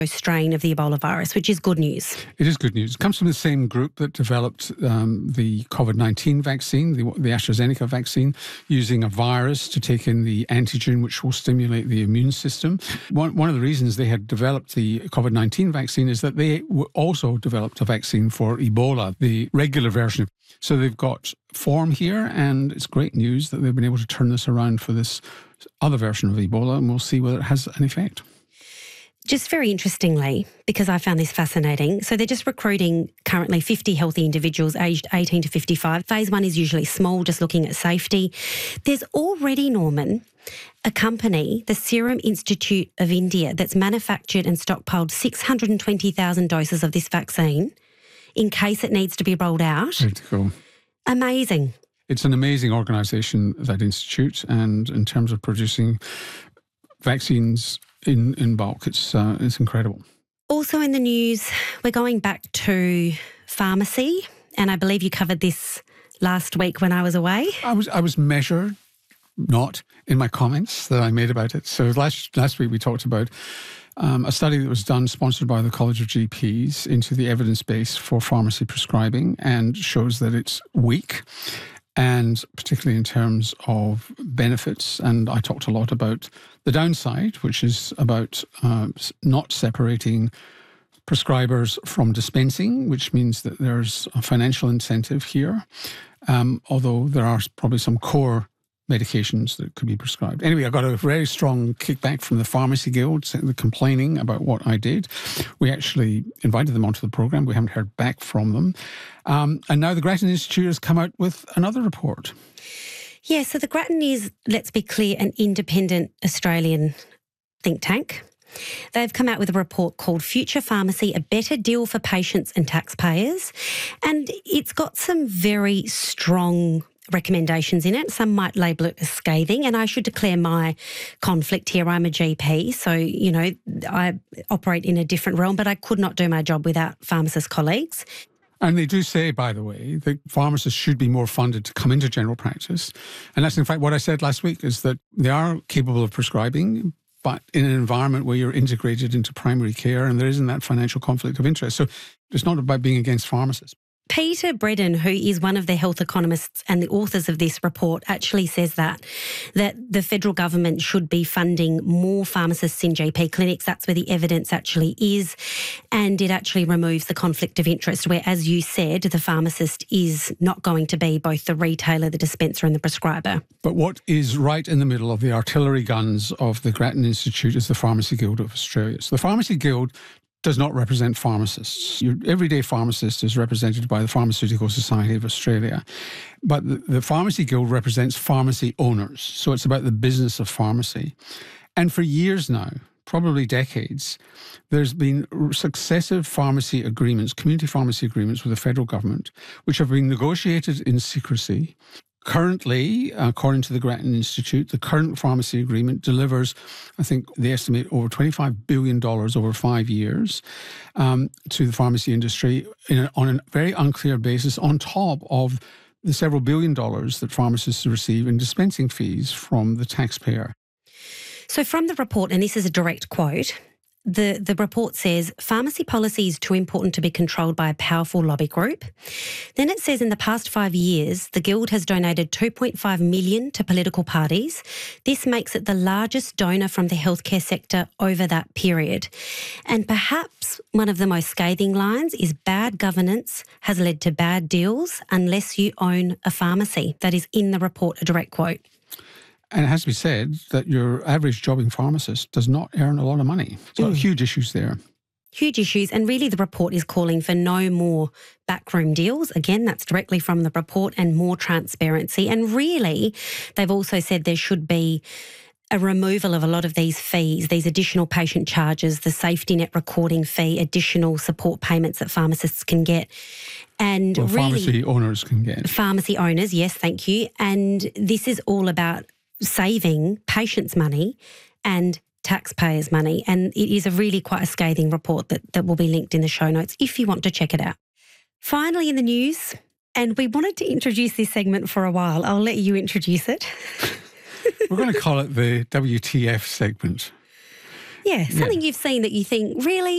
strain of the Ebola virus, which is good news. It is good news. It comes from the same group that developed the COVID-19 vaccine, the AstraZeneca vaccine, using a virus to take in the antigen, which will stimulate the immune system. One of the reasons they had developed the COVID-19 vaccine is that they also developed a vaccine for Ebola, the regular version. So they've got form here, and it's great news that they've been able to turn this around for this other version of Ebola, and we'll see whether it has an effect. Just very interestingly, because I found this fascinating, so they're just recruiting currently 50 healthy individuals aged 18 to 55. Phase 1 is usually small, just looking at safety. There's already, Norman, a company, the Serum Institute of India, that's manufactured and stockpiled 620,000 doses of this vaccine in case it needs to be rolled out. Very cool. Amazing. It's an amazing organisation, that institute, and in terms of producing vaccines in bulk, it's incredible. Also in the news, we're going back to pharmacy, and I believe you covered this last week when I was away. I was measured, not in my comments that I made about it. So last week we talked about a study that was done, sponsored by the College of GPs, into the evidence base for pharmacy prescribing, and shows that it's weak, and particularly in terms of benefits. And I talked a lot about the downside, which is about not separating prescribers from dispensing, which means that there's a financial incentive here, although there are probably some core medications that could be prescribed. Anyway, I got a very strong kickback from the Pharmacy Guild complaining about what I did. We actually invited them onto the programme. We haven't heard back from them. And now the Grattan Institute has come out with another report. Yeah, so the Grattan is, let's be clear, an independent Australian think tank. They've come out with a report called Future Pharmacy, a Better Deal for Patients and Taxpayers. And it's got some very strong recommendations in it. Some might label it as scathing, and I should declare my conflict here. I'm a GP, so, you know, I operate in a different realm, but I could not do my job without pharmacist colleagues. And they do say, by the way, that pharmacists should be more funded to come into general practice. And that's in fact what I said last week, is that they are capable of prescribing, but in an environment where you're integrated into primary care and there isn't that financial conflict of interest. So it's not about being against pharmacists. Peter Bredin, who is one of the health economists and the authors of this report, actually says that the federal government should be funding more pharmacists in GP clinics. That's where the evidence actually is. And it actually removes the conflict of interest where, as you said, the pharmacist is not going to be both the retailer, the dispenser and the prescriber. But what is right in the middle of the artillery guns of the Grattan Institute is the Pharmacy Guild of Australia. So the Pharmacy Guild does not represent pharmacists. Your everyday pharmacist is represented by the Pharmaceutical Society of Australia. But the Pharmacy Guild represents pharmacy owners. So it's about the business of pharmacy. And for years now, probably decades, there's been successive pharmacy agreements, community pharmacy agreements with the federal government, which have been negotiated in secrecy. Currently, according to the Grattan Institute, the current pharmacy agreement delivers, I think they estimate, over $25 billion over 5 years to the pharmacy industry on a very unclear basis, on top of the several $billion that pharmacists receive in dispensing fees from the taxpayer. So from the report, and this is a direct quote, the report says, pharmacy policy is too important to be controlled by a powerful lobby group. Then it says in the past 5 years, the Guild has donated $2.5 million to political parties. This makes it the largest donor from the healthcare sector over that period. And perhaps one of the most scathing lines is bad governance has led to bad deals unless you own a pharmacy. That is in the report, a direct quote. And it has to be said that your average jobbing pharmacist does not earn a lot of money. So huge issues there. Huge issues. And really the report is calling for no more backroom deals. Again, that's directly from the report, and more transparency. And really, they've also said there should be a removal of a lot of these fees, these additional patient charges, the safety net recording fee, additional support payments that pharmacists can get. And well, really, pharmacy owners can get. Pharmacy owners, yes, thank you. And this is all about saving patients' money and taxpayers' money. And it is a really quite a scathing report that will be linked in the show notes if you want to check it out. Finally in the news, and we wanted to introduce this segment for a while. I'll let you introduce it. We're going to call it the WTF segment. Yeah, something you've seen that you think, really?